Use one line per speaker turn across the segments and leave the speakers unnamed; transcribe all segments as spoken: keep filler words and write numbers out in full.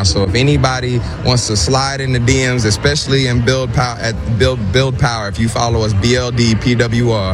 now. So if anybody wants to slide in the D Ms, especially in Build Power, at Build Build Power, if you follow us, B L D P W R,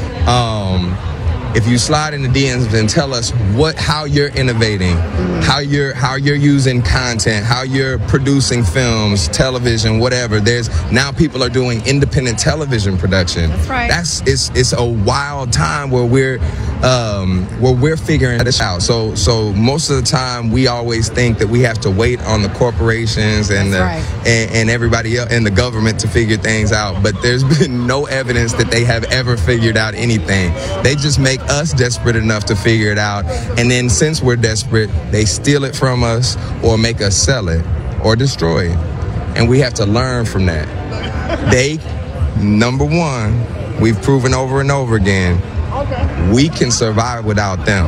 um, if you slide in the D Ms and tell us what, how you're innovating, how you're how you're using content, how you're producing films, television, whatever. There's now people are doing independent television production.
That's right.
That's it's it's a wild time where we're um, where we're figuring this out. So so most of the time we always think that we have to wait on the corporations and the,
right.
and, and everybody else and the government to figure things out. But there's been no evidence that they have ever figured out anything. They just make us desperate enough to figure it out, and then since we're desperate, they steal it from us or make us sell it or destroy it, and we have to learn from that. They, number one, we've proven over and over again, we can survive without them.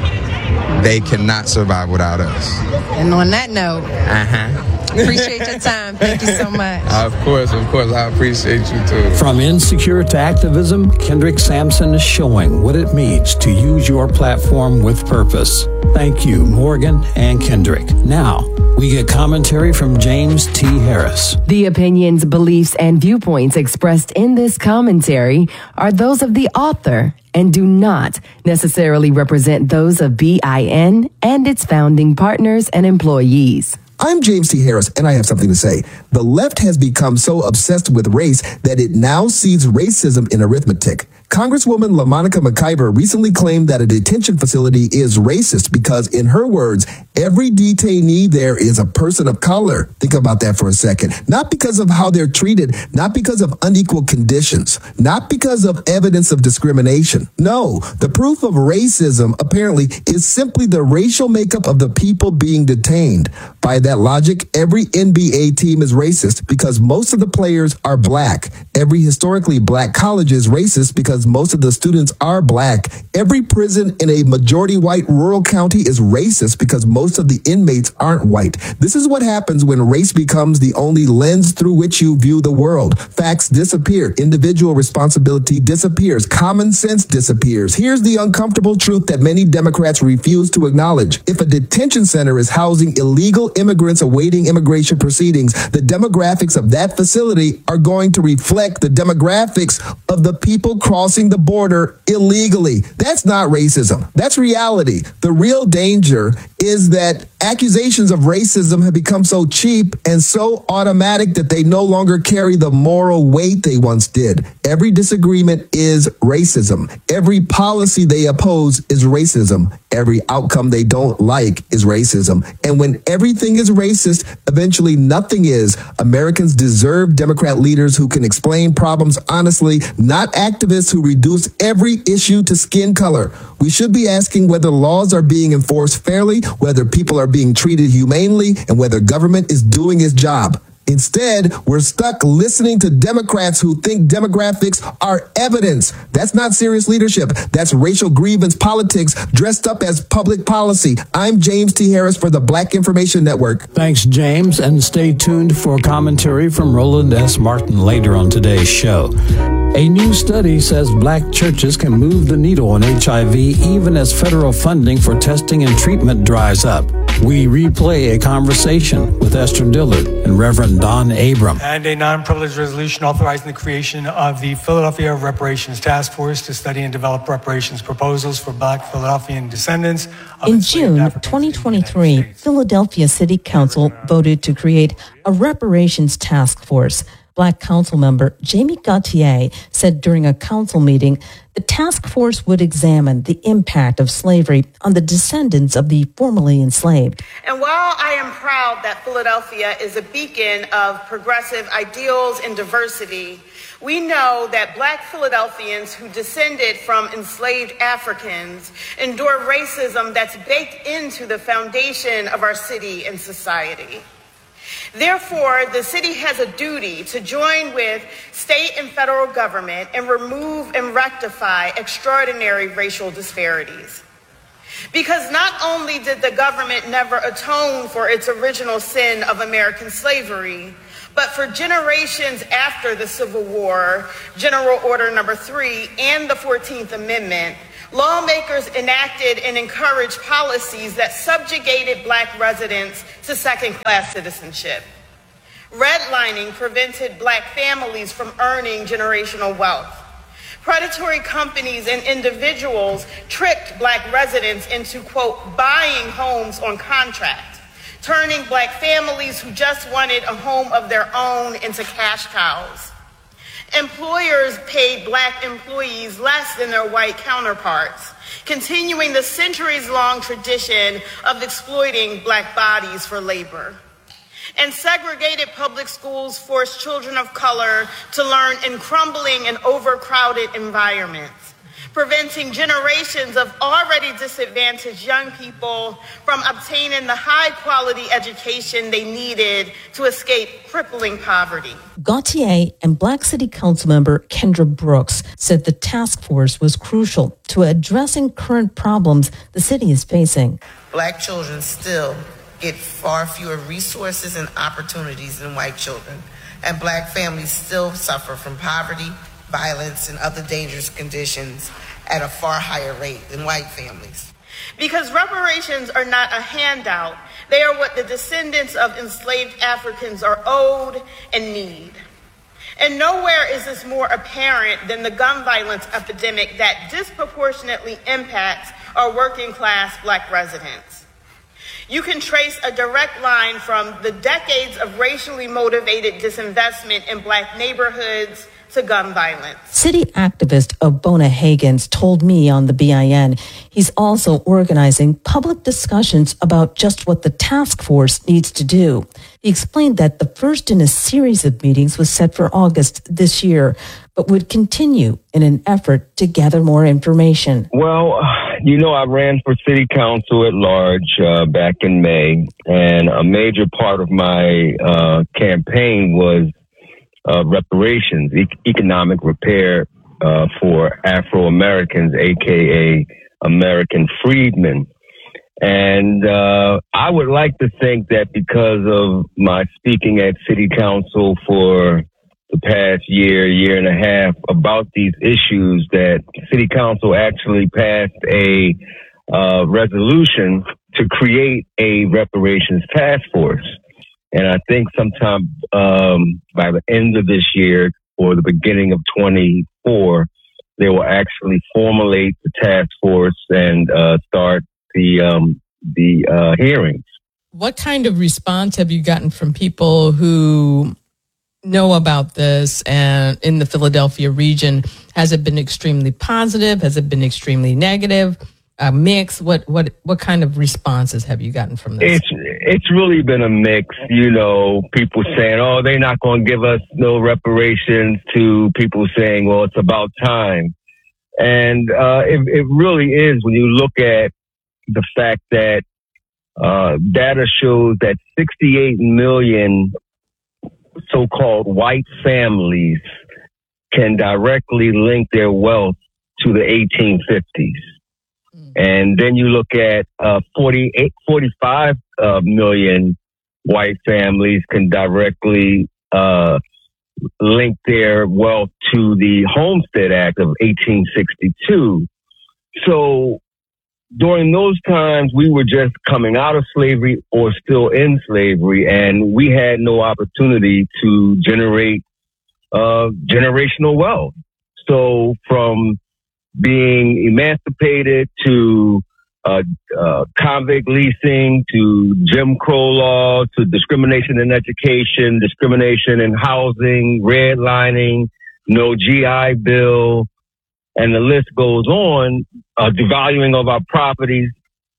They cannot survive without us.
And on that note,
uh-huh.
appreciate your time. Thank you so much.
Of course, of course. I appreciate you too.
From insecure to activism, Kendrick Sampson is showing what it means to use your platform with purpose. Thank you, Morgan and Kendrick. Now, we get commentary from James T. Harris.
The opinions, beliefs, and viewpoints expressed in this commentary are those of the author and do not necessarily represent those of B I N and its founding partners and employees.
I'm James T. Harris, and I have something to say. The left has become so obsessed with race that it now sees racism in arithmetic. Congresswoman LaMonica McIver recently claimed that a detention facility is racist because, in her words, every detainee there is a person of color. Think about that for a second. Not because of how they're treated, not because of unequal conditions, not because of evidence of discrimination. No, the proof of racism, apparently, is simply the racial makeup of the people being detained. By that logic, every N B A team is racist because most of the players are black. Every historically black college is racist because most of the students are black. Every prison in a majority white rural county is racist because most of the inmates aren't white. This is what happens when race becomes the only lens through which you view the world. Facts disappear. Individual responsibility disappears. Common sense disappears. Here's the uncomfortable truth that many Democrats refuse to acknowledge. If a detention center is housing illegal immigrants awaiting immigration proceedings, the demographics of that facility are going to reflect the demographics of the people crossing the border illegally. That's not racism. That's reality. The real danger is that accusations of racism have become so cheap and so automatic that they no longer carry the moral weight they once did. Every disagreement is racism. Every policy they oppose is racism. Every outcome they don't like is racism. And when everything is racist, eventually nothing is. Americans deserve Democrat leaders who can explain problems honestly, not activists who reduce every issue to skin color. We should be asking whether laws are being enforced fairly, whether people are being treated humanely, and whether government is doing its job. Instead, we're stuck listening to Democrats who think demographics are evidence. That's not serious leadership. That's racial grievance politics dressed up as public policy. I'm James T. Harris for the Black Information Network.
Thanks, James, and stay tuned for commentary from Roland S. Martin later on today's show. A new study says black churches can move the needle on H I V even as federal funding for testing and treatment dries up. We replay a conversation with Esther Dillard and Reverend Don Abram.
And a non-privileged resolution authorizing the creation of the Philadelphia Reparations Task Force to study and develop reparations proposals for black Philadelphian descendants.
In June twenty twenty-three, Philadelphia City Council voted to create a reparations task force. Black council member Jamie Gauthier said during a council meeting the task force would examine the impact of slavery on the descendants of the formerly enslaved.
And while I am proud that Philadelphia is a beacon of progressive ideals and diversity, we know that black Philadelphians who descended from enslaved Africans endure racism that's baked into the foundation of our city and society. Therefore, the city has a duty to join with state and federal government and remove and rectify extraordinary racial disparities. Because not only did the government never atone for its original sin of American slavery, but for generations after the Civil War, General Order Number Three, and the fourteenth Amendment, lawmakers enacted and encouraged policies that subjugated Black residents to second-class citizenship. Redlining prevented Black families from earning generational wealth. Predatory companies and individuals tricked Black residents into, quote, buying homes on contract, turning Black families who just wanted a home of their own into cash cows. Employers paid Black employees less than their white counterparts, continuing the centuries-long tradition of exploiting Black bodies for labor. And segregated public schools forced children of color to learn in crumbling and overcrowded environments, preventing generations of already disadvantaged young people from obtaining the high-quality education they needed to escape crippling poverty.
Gautier and Black City Council member Kendra Brooks said the task force was crucial to addressing current problems the city is facing.
Black children still get far fewer resources and opportunities than white children, and Black families still suffer from poverty, violence, and other dangerous conditions at a far higher rate than white families.
Because reparations are not a handout, they are what the descendants of enslaved Africans are owed and need. And nowhere is this more apparent than the gun violence epidemic that disproportionately impacts our working class Black residents. You can trace a direct line from the decades of racially motivated disinvestment in Black neighborhoods to gun violence.
City activist Obona Hagins told me on the B I N he's also organizing public discussions about just what the task force needs to do. He explained that the first in a series of meetings was set for August this year, but would continue in an effort to gather more information.
Well, you know, I ran for city council at large uh, back in May, and a major part of my uh, campaign was uh, reparations, e- economic repair uh, for Afro-Americans, a k a. American freedmen. And uh, I would like to think that because of my speaking at city council for the past year, year and a half about these issues, that city council actually passed a uh, resolution to create a reparations task force. And I think sometime um, by the end of this year or the beginning of twenty-four, they will actually formulate the task force and uh, start the um, the uh, hearings.
What kind of response have you gotten from people who know about this and in the Philadelphia region? Has it been extremely positive? Has it been extremely negative? A mix? What what what kind of responses have you gotten from this?
It's it's really been a mix. You know, people saying, "Oh, they're not going to give us no reparations," to people saying, "Well, it's about time." And uh, it, it really is when you look at the fact that uh, data shows that sixty-eight million so-called white families can directly link their wealth to the eighteen fifties. And then you look at uh, forty-eight, forty-five uh, million white families can directly uh, link their wealth to the Homestead Act of eighteen sixty-two. So during those times, we were just coming out of slavery or still in slavery, and we had no opportunity to generate uh, generational wealth. So from being emancipated to uh, uh, convict leasing, to Jim Crow law, to discrimination in education, discrimination in housing, redlining, no G I Bill, and the list goes on, uh, devaluing of our properties.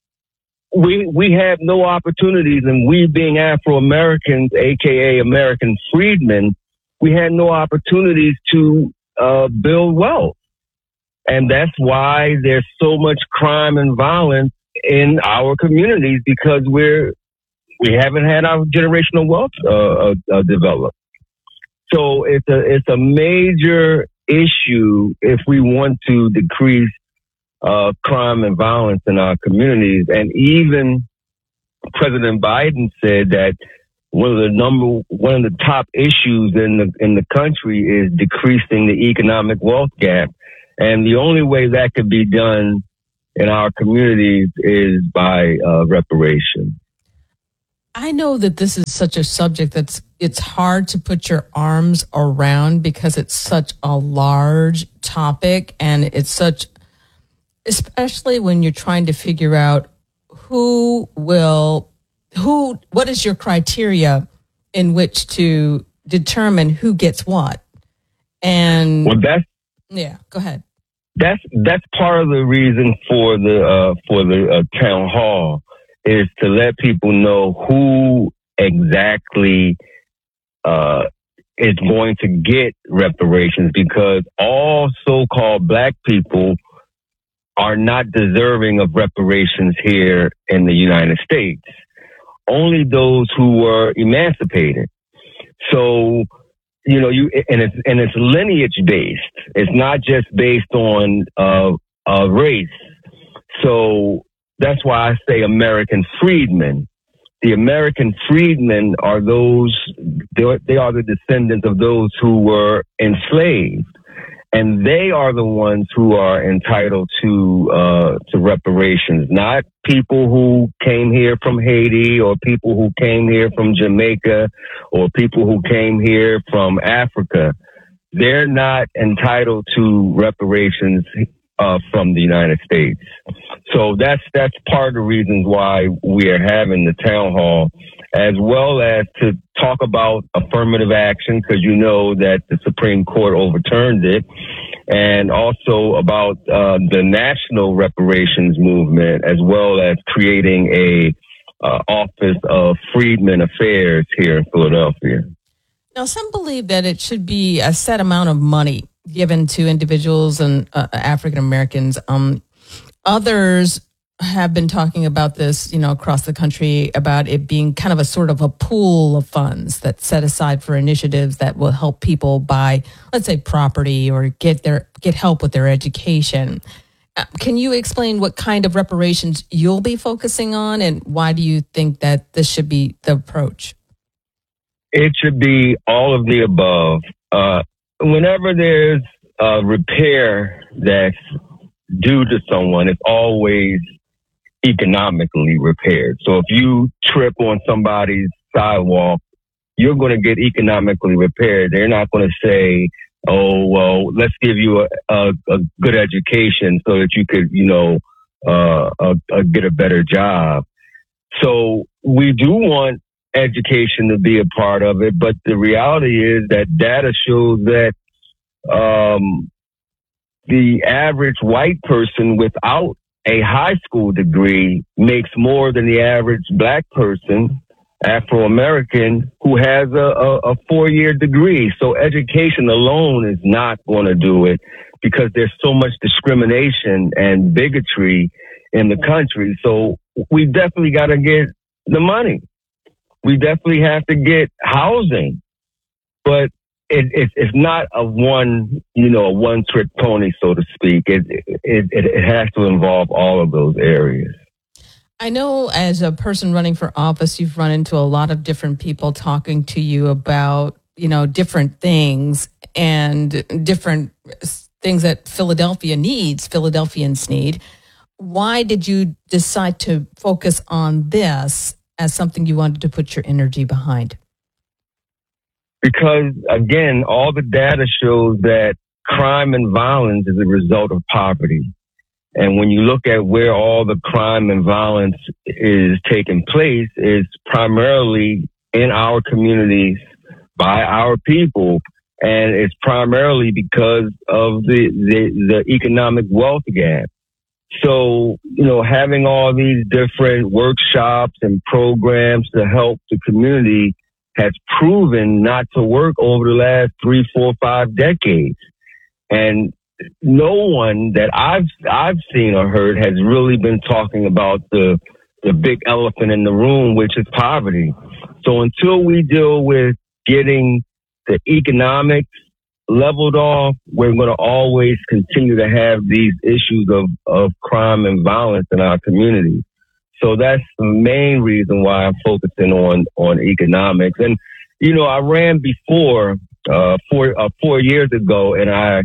We we have no opportunities, and we being Afro-Americans, a k a. American freedmen, we had no opportunities to uh, build wealth. And that's why there's so much crime and violence in our communities, because we're we haven't had our generational wealth uh, uh, developed. So it's a it's a major issue if we want to decrease uh, crime and violence in our communities. And even President Biden said that one of the number one of the top issues in the in the country is decreasing the economic wealth gap. And the only way that could be done in our communities is by uh, reparation.
I know that this is such a subject that's it's hard to put your arms around because it's such a large topic, and it's such, especially when you're trying to figure out who will, who, what is your criteria in which to determine who gets what. And
well, that's
yeah, go ahead.
That's that's part of the reason for the uh, for the uh, town hall, is to let people know who exactly uh, is going to get reparations, because all so-called black people are not deserving of reparations here in the United States. Only those who were emancipated. So, you know, you and it's and it's lineage based. It's not just based on uh, uh, race. So that's why I say American freedmen. The American freedmen are those, they are the descendants of those who were enslaved. And they are the ones who are entitled to uh, to reparations, not people who came here from Haiti, or people who came here from Jamaica, or people who came here from Africa. They're not entitled to reparations uh, from the United States. So that's that's part of the reasons why we are having the town hall, as well as to talk about affirmative action, because you know that the Supreme Court overturned it, and also about uh, the national reparations movement, as well as creating a uh, Office of Freedmen Affairs here in Philadelphia.
Now, some believe that it should be a set amount of money given to individuals and uh, African Americans. Um, others have been talking about this, you know, across the country, about it being kind of a sort of a pool of funds that's set aside for initiatives that will help people buy, let's say, property or get their get help with their education. Uh, can you explain what kind of reparations you'll be focusing on, and why do you think that this should be the approach?
It should be all of the above. Uh, whenever there's a repair that's due to someone, it's always economically repaired. So if you trip on somebody's sidewalk, you're going to get economically repaired. They're not going to say, oh, well, let's give you a, a, a good education so that you could, you know, uh, uh, uh, get a better job. So we do want education to be a part of it, but the reality is that data shows that um, the average white person without a high school degree makes more than the average black person, Afro-American, who has a, a, a four-year degree. So education alone is not going to do it, because there's so much discrimination and bigotry in the country. So we definitely got to get the money. We definitely have to get housing, but it, it, it's not a one, you know, a one-trick pony, so to speak. It, it it it has to involve all of those areas.
I know, as a person running for office, you've run into a lot of different people talking to you about, you know, different things and different things that Philadelphia needs, Philadelphians need. Why did you decide to focus on this as something you wanted to put your energy behind?
Because, again, all the data shows that crime and violence is a result of poverty. And when you look at where all the crime and violence is taking place, it's primarily in our communities by our people. And it's primarily because of the, the, the economic wealth gap. So, you know, having all these different workshops and programs to help the community has proven not to work over the last three, four, five decades. And no one that I've I've seen or heard has really been talking about the the big elephant in the room, which is poverty. So until we deal with getting the economics leveled off, we're going to always continue to have these issues of, of crime and violence in our community. So that's the main reason why I'm focusing on, on economics. And, you know, I ran before, uh, four, uh, four years ago, and I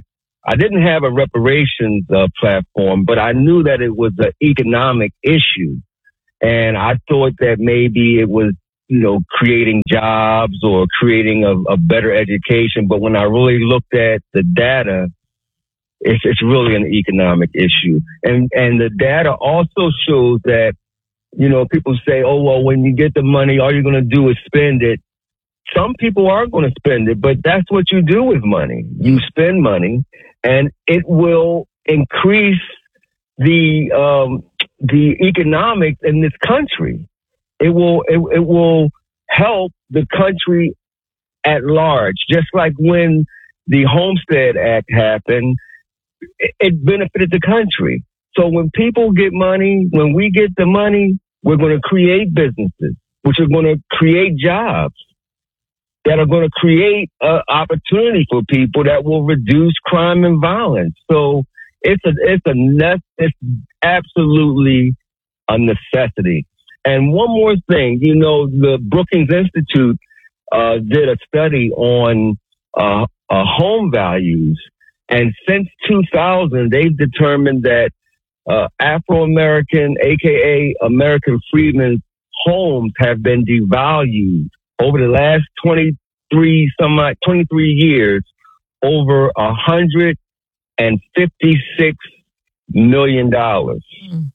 I didn't have a reparations uh, platform, but I knew that it was an economic issue. And I thought that maybe it was, you know, creating jobs or creating a, a better education. But when I really looked at the data, it's, it's really an economic issue. And, and the data also shows that, you know, people say, oh, well, when you get the money, all you're going to do is spend it. Some people are going to spend it, but that's what you do with money. You spend money and it will increase the, um, the economics in this country. It will, it, it will help the country at large. Just like when the Homestead Act happened, it, it benefited the country. So when people get money, when we get the money, we're going to create businesses, which are going to create jobs that are going to create uh, opportunity for people that will reduce crime and violence. So it's a, it's a, ne- it's absolutely a necessity. And one more thing, you know, the Brookings Institute uh, did a study on uh, uh, home values. And since two thousand, they've determined that uh, Afro-American, A K A American freedmen's homes have been devalued over the last twenty-three, some like twenty-three years, over one hundred fifty-six million dollars. Mm.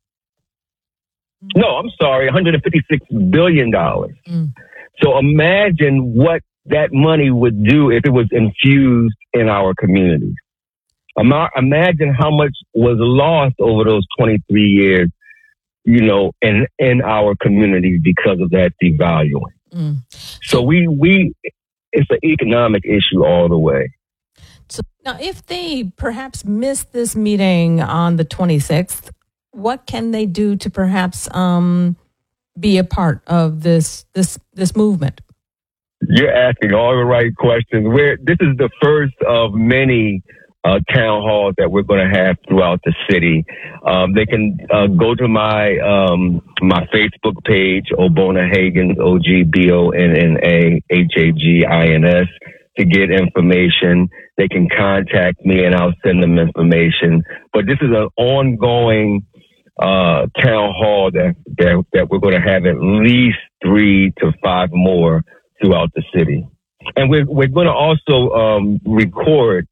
No, I'm sorry, one hundred fifty-six billion dollars. Mm. So imagine what that money would do if it was infused in our communities. Imagine how much was lost over those twenty-three years, you know, in, in our communities because of that devaluing. Mm. So we, we, it's an economic issue all the way.
So now, if they perhaps miss this meeting on the twenty-sixth, what can they do to perhaps um, be a part of this this this movement?
You're asking all the right questions. We're, this is the first of many uh, town halls that we're going to have throughout the city. Um, they can uh, go to my um, my Facebook page, Obona Hagins, O G B O N N A H A G I N S, to get information. They can contact me and I'll send them information. But this is an ongoing uh, town hall that, that, that we're going to have at least three to five more throughout the city. And we're, we're going to also um, record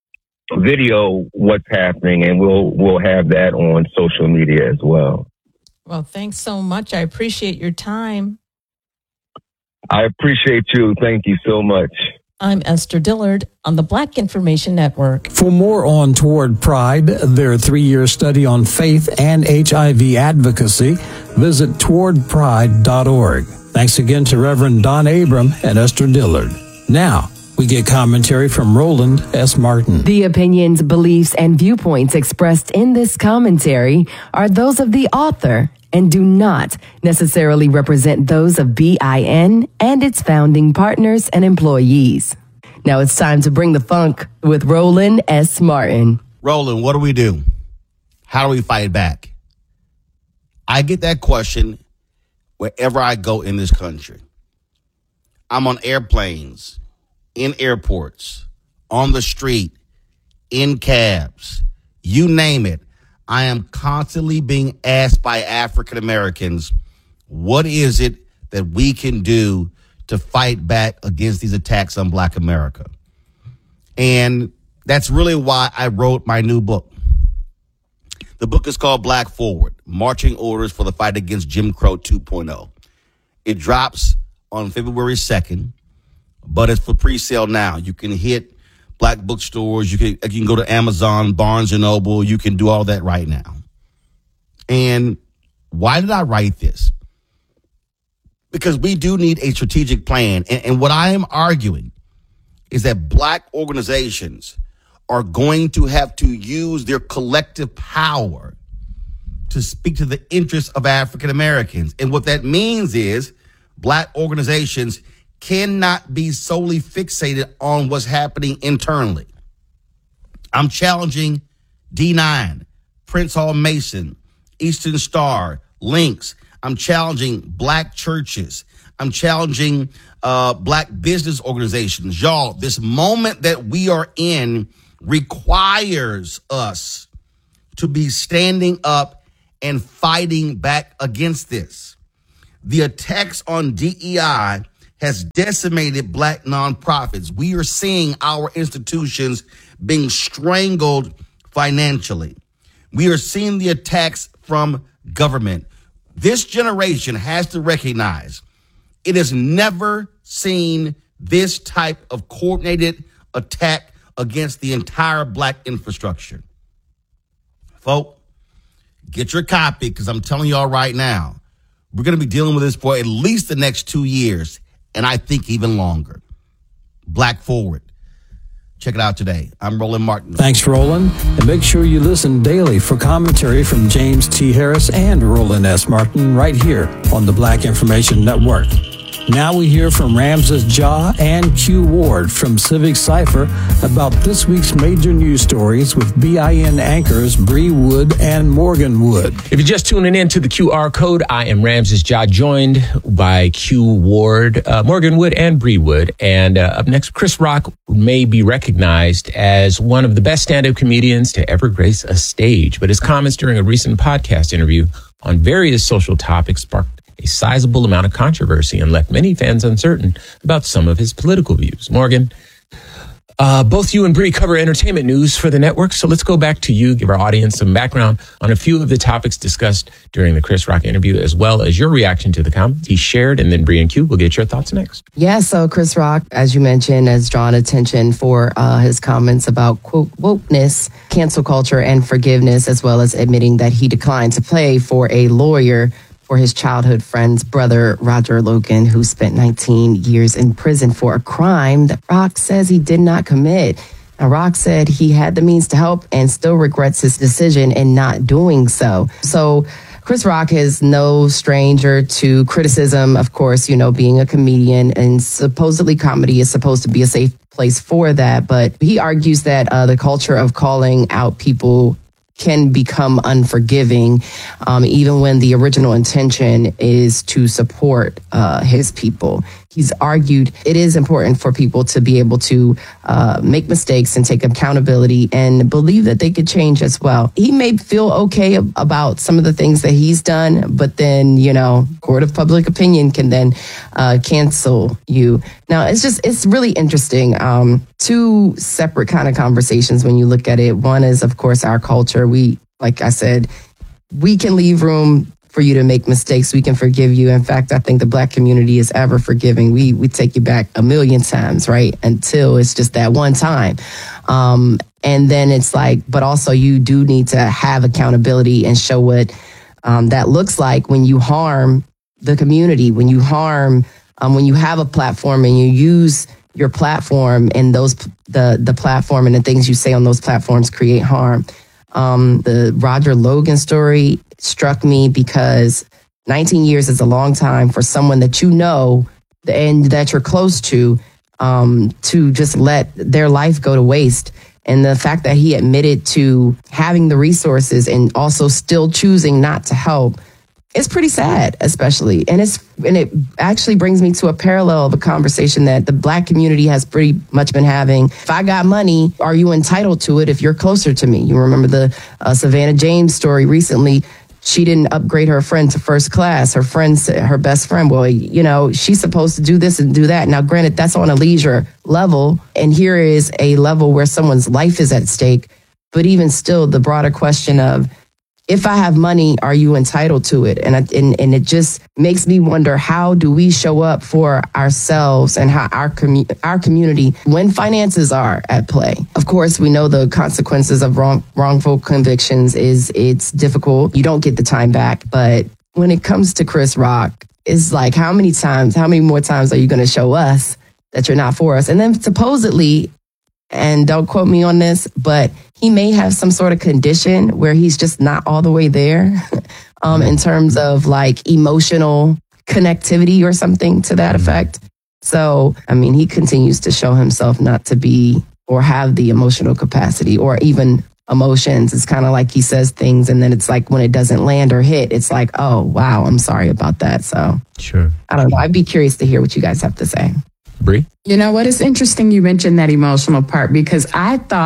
video what's happening, and we'll, we'll have that on social media as well.
Well, thanks so much. I appreciate your time.
I appreciate you. Thank you so much.
I'm Esther Dillard on the Black Information Network.
For more on Toward Pride, their three-year study on faith and H I V advocacy, visit toward pride dot org. Thanks again to Reverend Don Abram and Esther Dillard. Now, we get commentary from Roland S. Martin.
The opinions, beliefs, and viewpoints expressed in this commentary are those of the author and do not necessarily represent those of B I N and its founding partners and employees. Now it's time to bring the funk with Roland S. Martin.
Roland, what do we do? How do we fight back? I get that question wherever I go in this country. I'm on airplanes, in airports, on the street, in cabs, you name it. I am constantly being asked by African Americans, what is it that we can do to fight back against these attacks on Black America? And that's really why I wrote my new book. The book is called Black Forward, Marching Orders for the Fight Against Jim Crow two point oh. It drops on February second, but it's for pre-sale now. You can hit Black bookstores, you can, you can go to Amazon, Barnes and Noble, you can do all that right now. And why did I write this? Because we do need a strategic plan. And, and what I am arguing is that Black organizations are going to have to use their collective power to speak to the interests of African Americans. And what that means is Black organizations cannot be solely fixated on what's happening internally. I'm challenging D nine, Prince Hall Mason, Eastern Star, Links. I'm challenging Black churches. I'm challenging uh, Black business organizations. Y'all, this moment that we are in requires us to be standing up and fighting back against this. The attacks on D E I has decimated black nonprofits. We are seeing our institutions being strangled financially. We are seeing the attacks from government. This generation has to recognize it has never seen this type of coordinated attack against the entire black infrastructure. Folks, get your copy, because I'm telling y'all right now, we're going to be dealing with this for at least the next two years, and I think even longer. Black Forward. Check it out today. I'm Roland Martin.
Thanks, Roland. And make sure you listen daily for commentary from James T. Harris and Roland S. Martin right here on the Black Information Network. Now we hear from Ramses Ja and Q Ward from Civic Cypher about this week's major news stories with B I N anchors Bree Wood and Morgan Wood.
If you're just tuning in to the Q R code, I am Ramses Ja, joined by Q Ward, uh, Morgan Wood, and Bree Wood. And uh, up next, Chris Rock may be recognized as one of the best stand-up comedians to ever grace a stage, but his comments during a recent podcast interview on various social topics sparked a sizable amount of controversy and left many fans uncertain about some of his political views. Morgan, uh, both you and Bree cover entertainment news for the network, so let's go back to you, give our audience some background on a few of the topics discussed during the Chris Rock interview, as well as your reaction to the comments he shared, and then Bree and Q will get your thoughts next.
Yeah, so Chris Rock, as you mentioned, has drawn attention for uh, his comments about, quote, wokeness, cancel culture, and forgiveness, as well as admitting that he declined to pay for a lawyer for his childhood friend's brother, Roger Logan, who spent nineteen years in prison for a crime that Rock says he did not commit. Now, Rock said he had the means to help and still regrets his decision in not doing so. So Chris Rock is no stranger to criticism, of course, you know, being a comedian, and supposedly comedy is supposed to be a safe place for that. But he argues that uh, the culture of calling out people can become unforgiving, um, even when the original intention is to support uh, his people. He's argued it is important for people to be able to uh, make mistakes and take accountability and believe that they could change as well. He may feel okay about some of the things that he's done, but then, you know, court of public opinion can then uh, cancel you. Now, it's just, it's really interesting. Um, two separate kind of conversations when you look at it. One is, of course, our culture. We, like I said, we can leave room for you to make mistakes. We can forgive you. In fact, I think the black community is ever forgiving. We we take you back a million times, right? Until it's just that one time. Um, and then it's like, but also you do need to have accountability and show what um, that looks like when you harm the community, when you harm, um, when you have a platform and you use your platform and those, the, the platform and the things you say on those platforms create harm. Um, the Roger Logan story struck me because nineteen years is a long time for someone that you know and that you're close to, um, to just let their life go to waste. And the fact that he admitted to having the resources and also still choosing not to help, it's pretty sad, especially. And it's and it actually brings me to a parallel of a conversation that the black community has pretty much been having. If I got money, are you entitled to it if you're closer to me? You remember the uh, Savannah James story recently. She didn't upgrade her friend to first class. Her friend, her best friend, well, you know, she's supposed to do this and do that. Now, granted, that's on a leisure level. And here is a level where someone's life is at stake. But even still, the broader question of, if I have money, are you entitled to it? And, I, and and it just makes me wonder, how do we show up for ourselves and how our commu- our community when finances are at play? Of course, we know the consequences of wrong, wrongful convictions is it's difficult. You don't get the time back. But when it comes to Chris Rock, it's like, how many times, how many more times are you going to show us that you're not for us? And then supposedly, and don't quote me on this, but he may have some sort of condition where he's just not all the way there um, in terms of like emotional connectivity or something to that effect. So, I mean, he continues to show himself not to be or have the emotional capacity or even emotions. It's kind of like he says things and then it's like when it doesn't land or hit, it's like, oh, wow, I'm sorry about that. So,
sure.
I don't know. I'd be curious to hear what you guys have to say.
Bree?
You know what? It's interesting you mentioned that emotional part because I thought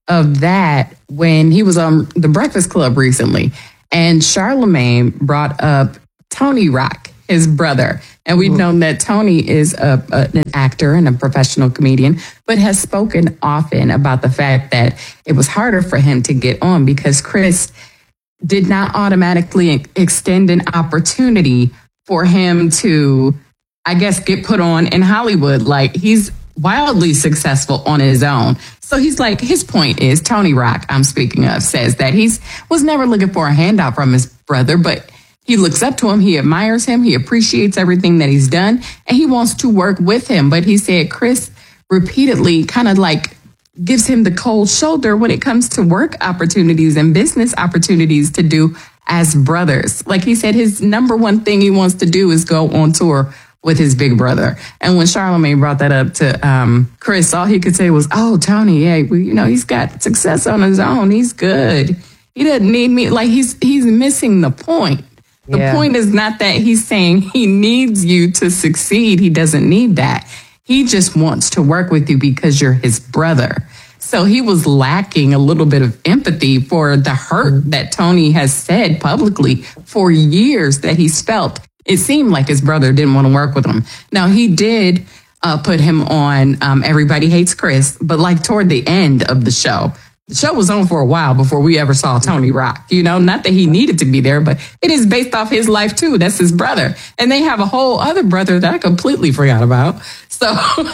of that when he was on The Breakfast Club recently. And Charlemagne brought up Tony Rock, his brother. And we've known that Tony is a, a, an actor and a professional comedian, but has spoken often about the fact that it was harder for him to get on because Chris did not automatically extend an opportunity for him to, I guess, get put on in Hollywood. Like, he's wildly successful on his own. So he's like, his point is, Tony Rock, I'm speaking of, says that he's was never looking for a handout from his brother, but he looks up to him, he admires him, he appreciates everything that he's done, and he wants to work with him. But he said Chris repeatedly kind of like gives him the cold shoulder when it comes to work opportunities and business opportunities to do as brothers. Like he said, his number one thing he wants to do is go on tour with his big brother. And when Charlemagne brought that up to um, Chris, all he could say was, oh, Tony, yeah, well, you know, he's got success on his own. He's good. He doesn't need me. Like, he's he's missing the point. The yeah. point is not that he's saying he needs you to succeed. He doesn't need that. He just wants to work with you because you're his brother. So he was lacking a little bit of empathy for the hurt that Tony has said publicly for years that he's felt. It seemed like his brother didn't want to work with him. Now, he did uh, put him on um, Everybody Hates Chris, but like toward the end of the show. The show was on for a while before we ever saw Tony Rock. You know, not that he needed to be there, but it is based off his life, too. That's his brother. And they have a whole other brother that I completely forgot about. So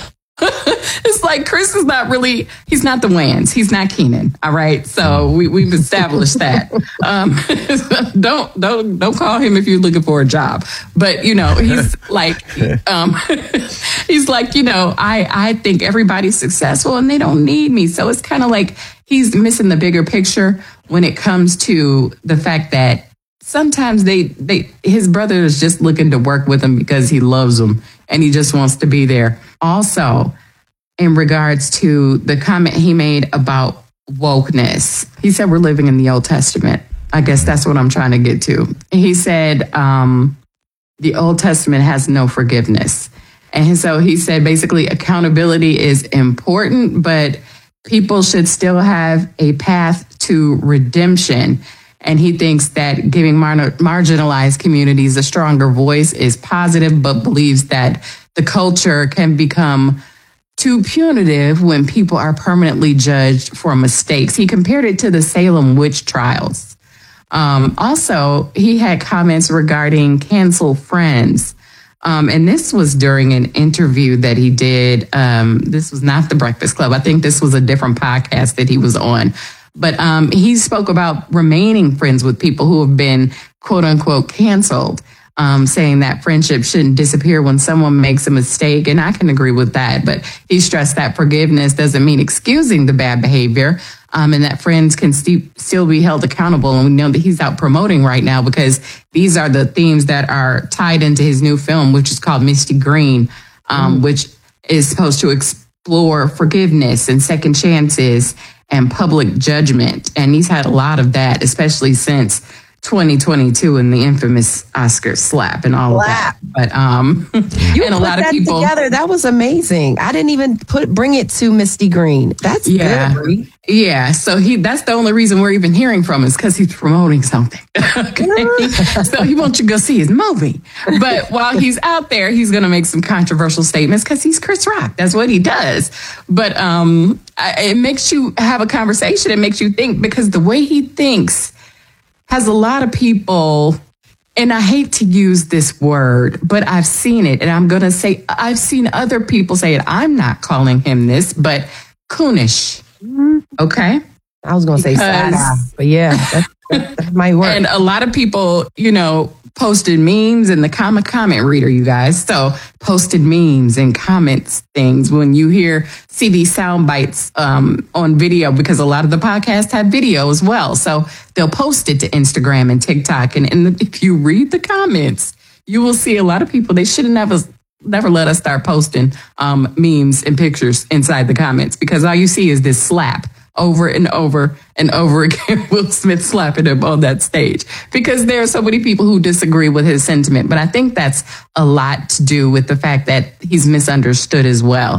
it's like Chris is not really, he's not the Wayans. He's not Keenan. All right. So we, we've established that. Um, don't, don't, don't call him if you're looking for a job. But, you know, he's like, um, he's like, you know, I, I think everybody's successful and they don't need me. So it's kind of like he's missing the bigger picture when it comes to the fact that sometimes they, they, his brother is just looking to work with him because he loves him and he just wants to be there. Also, in regards to the comment he made about wokeness, he said we're living in the Old Testament. I guess that's what I'm trying to get to. He said um, the Old Testament has no forgiveness. And so he said basically accountability is important, but people should still have a path to redemption. And he thinks that giving mar- marginalized communities a stronger voice is positive, but believes that the culture can become too punitive when people are permanently judged for mistakes. He compared it to the Salem witch trials. Um, also, he had comments regarding cancel friends. Um, and this was during an interview that he did. Um, this was not The Breakfast Club. I think this was a different podcast that he was on. But um, he spoke about remaining friends with people who have been, quote unquote, canceled, um, saying that friendship shouldn't disappear when someone makes a mistake. And I can agree with that. But he stressed that forgiveness doesn't mean excusing the bad behavior, um, and that friends can st- still be held accountable. And we know that he's out promoting right now because these are the themes that are tied into his new film, which is called Misty Green, um, mm. which is supposed to explore forgiveness and second chances and public judgment. And he's had a lot of that, especially since twenty twenty-two and the infamous Oscar slap and all slap. of that. But um,
you
and a
put
lot of
that
people
together. That was amazing. I didn't even put bring it to Misty Green. That's
yeah,
good.
Yeah. So he that's the only reason we're even hearing from him is because he's promoting something. Okay? So he wants you to go see his movie. But while he's out there, he's going to make some controversial statements because he's Chris Rock. That's what he does. But um, I, it makes you have a conversation. It makes you think because the way he thinks has a lot of people, and I hate to use this word, but I've seen it, and I'm going to say, I've seen other people say it. I'm not calling him this, but coonish. Okay?
I was going to say side eye, but yeah, that, that, that might work.
And a lot of people, you know, posted memes in the comment comment reader, you guys. So posted memes and comments things when you hear, see these sound bites um, on video, because a lot of the podcasts have video as well. So they'll post it to Instagram and TikTok. And, and if you read the comments, you will see a lot of people, they should have never, never let us start posting um, memes and pictures inside the comments, because all you see is this slap over and over and over again, Will Smith slapping him on that stage, because there are so many people who disagree with his sentiment. But I think that's a lot to do with the fact that he's misunderstood as well.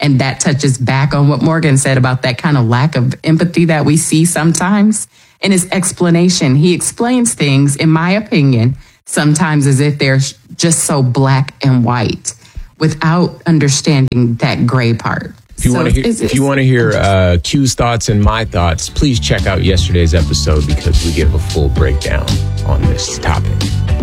And that touches back on what Morgan said about that kind of lack of empathy that we see sometimes. In his explanation, he explains things, in my opinion, sometimes as if they're just so black and white without understanding that gray part.
If you
So
want to hear,
it's-
if you want to hear uh, Q's thoughts and my thoughts, please check out yesterday's episode because we give a full breakdown on this topic.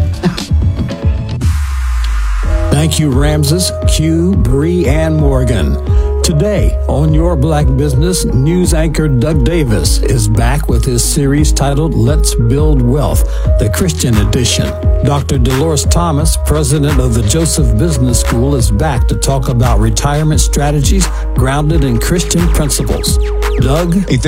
Thank you, Ramses, Q, Bree, and Morgan. Today, on Your Black Business, news anchor Doug Davis is back with his series titled Let's Build Wealth, the Christian edition. Doctor Dolores Thomas, president of the Joseph Business School, is back to talk about retirement strategies grounded in Christian principles. Doug?